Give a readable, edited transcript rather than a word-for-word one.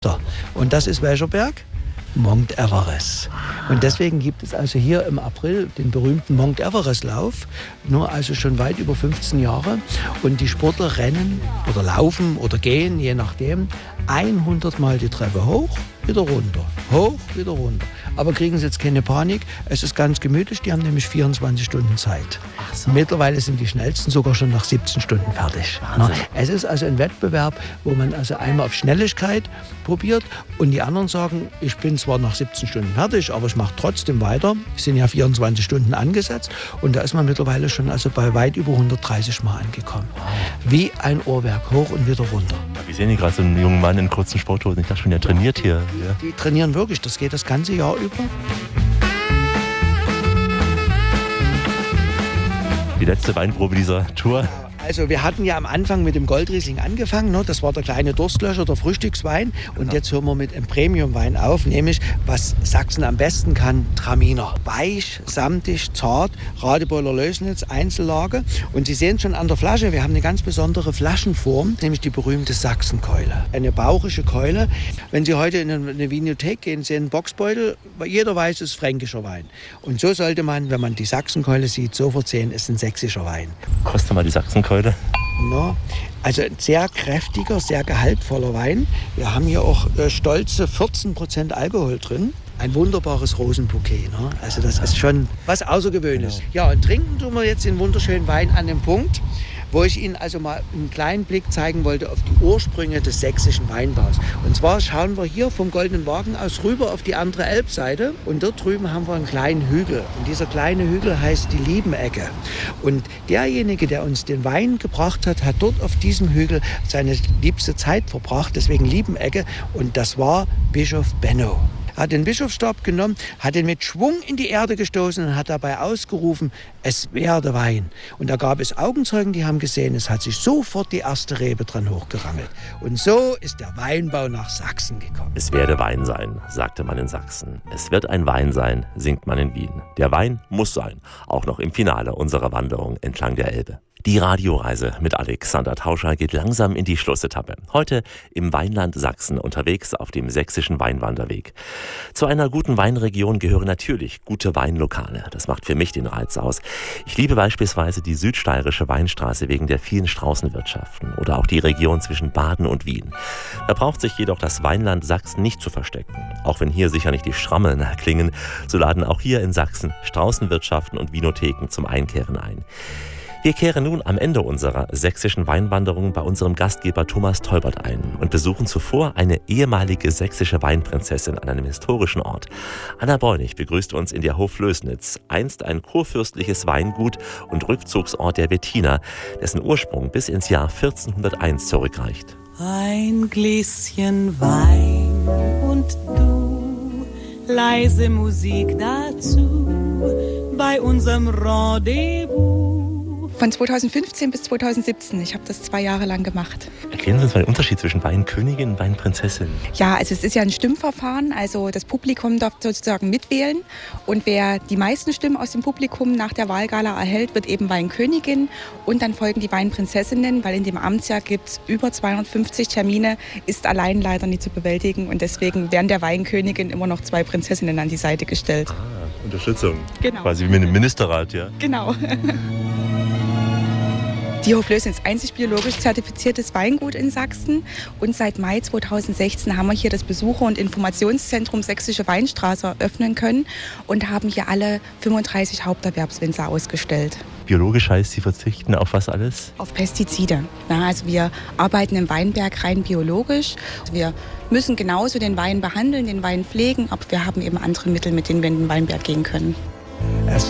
Und das ist welcher Berg? Mount Everest. Und deswegen gibt es also hier im April den berühmten Mount Everest Lauf, nur also schon weit über 15 Jahre. Und die Sportler rennen oder laufen oder gehen, je nachdem, 100 Mal die Treppe hoch, wieder runter, hoch, wieder runter. Aber kriegen Sie jetzt keine Panik, es ist ganz gemütlich, die haben nämlich 24 Stunden Zeit. Ach so. Mittlerweile sind die schnellsten sogar schon nach 17 Stunden fertig. Wahnsinn. Es ist also ein Wettbewerb, wo man also einmal auf Schnelligkeit probiert und die anderen sagen, ich bin zwar nach 17 Stunden fertig, aber ich mache trotzdem weiter. Es sind ja 24 Stunden angesetzt und da ist man mittlerweile schon also bei weit über 130 Mal angekommen. Wie ein Uhrwerk, hoch und wieder runter. Ja, wir sehen hier gerade so einen jungen Mann in kurzen Sporthosen. Ich dachte schon, der trainiert hier. Ja. Die trainieren wirklich, das geht das ganze Jahr über. Die letzte Weinprobe dieser Tour. Also wir hatten ja am Anfang mit dem Goldriesling angefangen, ne? Das war der kleine Durstlöscher, der Frühstückswein. Und jetzt hören wir mit einem Premiumwein auf, nämlich was Sachsen am besten kann, Traminer. Weich, samtig, zart, Radebeuler Lößnitz, Einzellage. Und Sie sehen schon an der Flasche, wir haben eine ganz besondere Flaschenform, nämlich die berühmte Sachsenkeule. Eine bauchige Keule. Wenn Sie heute in eine Vinothek gehen, sehen einen Boxbeutel, jeder weiß, es ist fränkischer Wein. Und so sollte man, wenn man die Sachsenkeule sieht, sofort sehen, es ist ein sächsischer Wein. Kostet mal die Sachsenkeule. No. Also ein sehr kräftiger, sehr gehaltvoller Wein. Wir haben hier auch stolze 14% Alkohol drin. Ein wunderbares Rosenbouquet. Ne? Also das ist schon was Außergewöhnliches. Genau. Ja, und trinken tun wir jetzt den wunderschönen Wein an dem Punkt, wo ich Ihnen also mal einen kleinen Blick zeigen wollte auf die Ursprünge des sächsischen Weinbaus. Und zwar schauen wir hier vom Goldenen Wagen aus rüber auf die andere Elbseite und dort drüben haben wir einen kleinen Hügel. Und dieser kleine Hügel heißt die Liebenegge. Und derjenige, der uns den Wein gebracht hat, hat dort auf diesem Hügel seine liebste Zeit verbracht, deswegen Liebenegge. Und das war Bischof Benno. Er hat den Bischofsstab genommen, hat ihn mit Schwung in die Erde gestoßen und hat dabei ausgerufen, es werde Wein. Und da gab es Augenzeugen, die haben gesehen, es hat sich sofort die erste Rebe dran hochgerangelt. Und so ist der Weinbau nach Sachsen gekommen. Es werde Wein sein, sagte man in Sachsen. Es wird ein Wein sein, singt man in Wien. Der Wein muss sein, auch noch im Finale unserer Wanderung entlang der Elbe. Die Radioreise mit Alexander Tauscher geht langsam in die Schlussetappe. Heute im Weinland Sachsen unterwegs auf dem sächsischen Weinwanderweg. Zu einer guten Weinregion gehören natürlich gute Weinlokale. Das macht für mich den Reiz aus. Ich liebe beispielsweise die südsteirische Weinstraße wegen der vielen Straußenwirtschaften oder auch die Region zwischen Baden und Wien. Da braucht sich jedoch das Weinland Sachsen nicht zu verstecken. Auch wenn hier sicher nicht die Schrammeln klingen, so laden auch hier in Sachsen Straußenwirtschaften und Vinotheken zum Einkehren ein. Wir kehren nun am Ende unserer sächsischen Weinwanderung bei unserem Gastgeber Thomas Tolbert ein und besuchen zuvor eine ehemalige sächsische Weinprinzessin an einem historischen Ort. Anna Bräunig begrüßt uns in der Hof Lößnitz, einst ein kurfürstliches Weingut und Rückzugsort der Wettiner, dessen Ursprung bis ins Jahr 1401 zurückreicht. Ein Gläschen Wein und du, leise Musik dazu, bei unserem Rendezvous. Von 2015 bis 2017. Ich habe das 2 Jahre lang gemacht. Erklären Sie uns mal den Unterschied zwischen Weinkönigin und Weinprinzessin. Ja, also es ist ja ein Stimmverfahren. Also das Publikum darf sozusagen mitwählen. Und wer die meisten Stimmen aus dem Publikum nach der Wahlgala erhält, wird eben Weinkönigin. Und dann folgen die Weinprinzessinnen, weil in dem Amtsjahr gibt es über 250 Termine, ist allein leider nicht zu bewältigen. Und deswegen werden der Weinkönigin immer noch 2 Prinzessinnen an die Seite gestellt. Ah, Unterstützung. Genau. Quasi wie mit einem Ministerrat, ja? Genau. Die Hof Lößnitz ist einzig biologisch zertifiziertes Weingut in Sachsen. Und seit Mai 2016 haben wir hier das Besucher- und Informationszentrum Sächsische Weinstraße eröffnen können und haben hier alle 35 Haupterwerbswinzer ausgestellt. Biologisch heißt, Sie verzichten auf was alles? Auf Pestizide. Ja, also wir arbeiten im Weinberg rein biologisch. Wir müssen genauso den Wein behandeln, den Wein pflegen, aber wir haben eben andere Mittel, mit denen wir in den Weinberg gehen können.